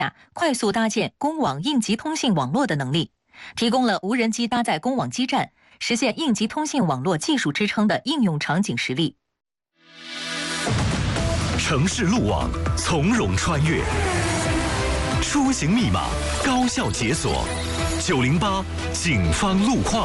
快速搭建公网应急通信网络的能力，提供了无人机搭载公网基站，实现应急通信网络技术支撑的应用场景实力。 城市路网从容穿越，出行密码高效解锁。908警方路况。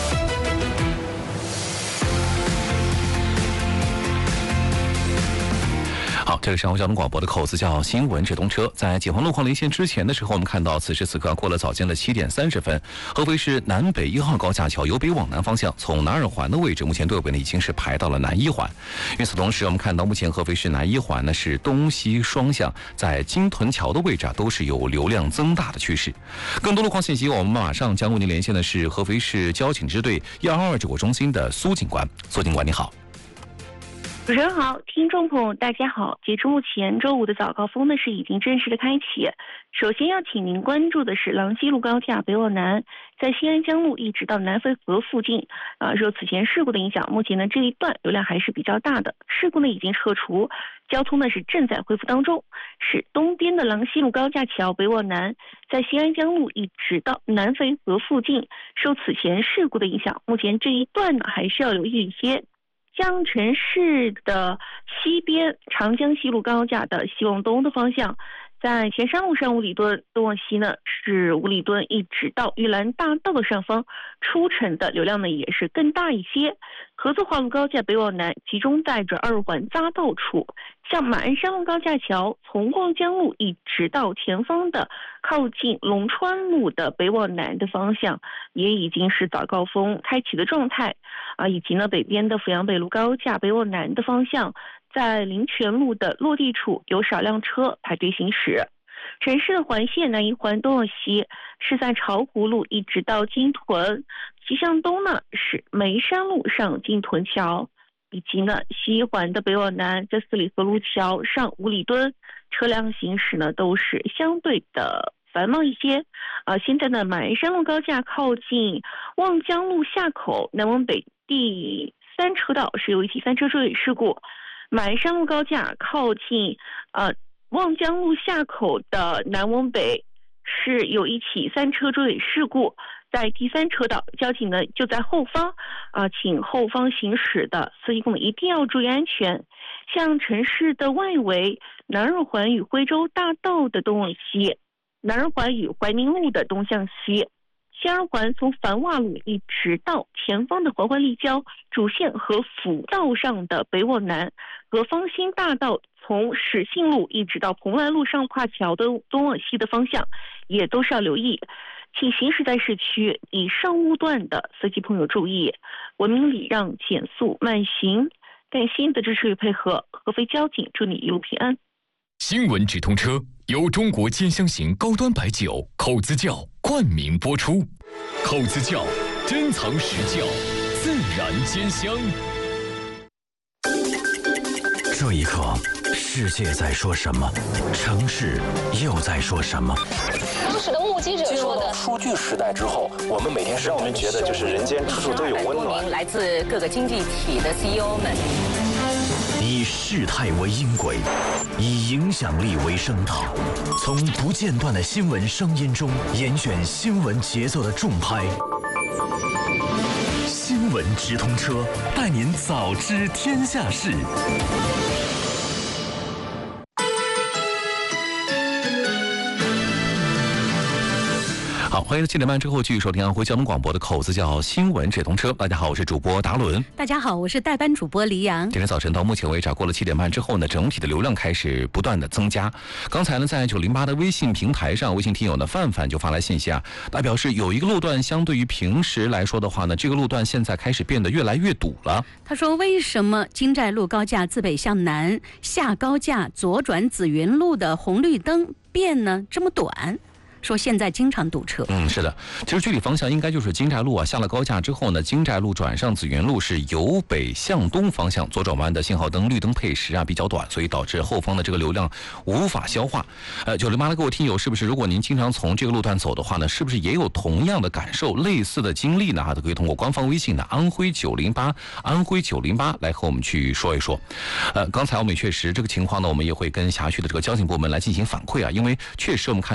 好，这里是上海交通广播的口子叫新闻直通车。在解放路况连线之前的时候，我们看到此时此刻过了早间的7点30分，合肥市南北1号高架桥由北往南方向从南二环的位置，目前队尾呢已经是排到了南1环。与此同时，我们看到目前合肥市南1环呢是东西双向，在金屯桥的位置都是有流量增大的趋势。更多路况信息，我们马上将为您连线的是合肥市交警支队122指挥中心的苏警官。苏警官，你好。 主持人好，听众朋友大家好。截至目前，周五的早高峰呢是已经正式的开启。首先要请您关注的是郎西路高架北往南，在西安江路一直到南淝河附近受此前事故的影响，目前呢这一段流量还是比较大的。事故呢已经撤除，交通呢是正在恢复当中。是东边的郎西路高架桥北往南，在西安江路一直到南淝河附近，受此前事故的影响，目前这一段呢还是要留意一些。江城市的西边长江西路高架的西往东的方向，在前山路上5里墩，东往西呢是5里墩一直到玉兰大道的上方，出城的流量呢也是更大一些。合作化路高架北往南集中在转2环匝道处，像马鞍山路高架桥从逛江路一直到前方的靠近龙川路的北往南的方向，也已经是早高峰开启的状态以及呢北边的阜阳北路高架北往南的方向，在林泉路的落地处有少量车排队行驶。城市的环线南1环东往西是在巢湖路一直到金屯，西向东呢是眉山路上金屯桥，以及呢西1环的北往南在4里河路桥上5里墩，车辆行驶呢都是相对的繁忙一些。现在呢马鞍山路高架靠近望江路下口南往北第3车道是有一起3车追尾事故。马鞍山路高架靠近望江路下口的南往北是有一起3车追尾事故，在第3车道，交警呢就在后方请后方行驶的司机们一定要注意安全。像城市的外围，南二环与徽州大道的东往西，南二环与怀民路的东向西，西2环从繁华路一直到前方的环环立交主线和辅道上的北往南，和方兴大道从始信路一直到蓬莱路上跨桥的东往西的方向，也都是要留意。请行驶在市区以上路段的司机朋友注意，文明礼让，减速慢行。感谢您的支持与配合，合肥交警祝你一路平安。 新闻直通车由中国尖香型高端白酒口子窖冠名播出，口子窖珍藏实窖，自然兼香。 这一刻，世界在说什么？城市又在说什么？ 当时的目击者说的， 数据时代之后，我们每天让我们觉得就是人间处处都有温暖。 来自各个经济体的 CEO 们， 以事态为音轨，以影响力为声塔，从不间断的新闻声音中严选新闻节奏的重拍。新闻直通车，带您早知天下事。好，欢迎7点半之后继续收听安徽交通广播的口子叫新闻直通车。大家好，我是主播达伦。 大家好，我是代班主播黎阳。 今天早晨到目前为止，过了7点半之后呢，整体的流量开始不断的增加。刚才呢，在908的微信平台上，微信听友呢范范就发来信息他表示有一个路段相对于平时来说的话呢，这个路段现在开始变得越来越堵了。 他说，为什么金寨路高架自北向南下高架左转紫云路的红绿灯变呢这么短？ 说现在经常堵车。 是的，其实具体方向应该就是金寨路啊，下了高架之后呢，金寨路转上紫云路是由北向东方向左转弯的信号灯绿灯配时啊比较短，所以导致后方的这个流量无法消化。908的各位听友，是不是如果您经常从这个路段走的话呢，是不是也有同样的感受、类似的经历呢？都可以通过官方微信的安徽908来和我们去说一说。刚才我们也确实这个情况呢，我们也会跟辖区的这个交警部门来进行反馈啊，因为确实我们看